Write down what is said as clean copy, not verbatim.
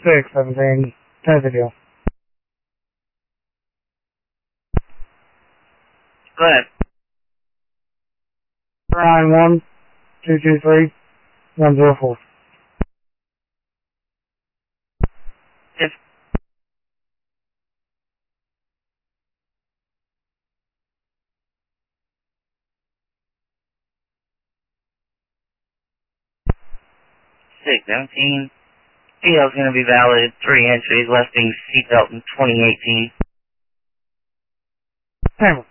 617, there's the deal. Go ahead. 491 223 104. Yes. Six 17. PL is going to be valid 3 entries, less being seatbelt in 2018. Hammer.